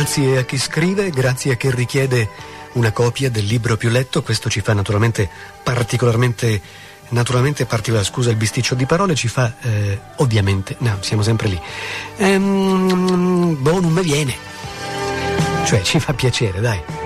Grazie a chi scrive, grazie a chi richiede una copia del libro più letto. Questo ci fa naturalmente particolare, scusa il bisticcio di parole, ci fa ovviamente, no, siamo sempre lì. Non mi viene. Cioè ci fa piacere, dai.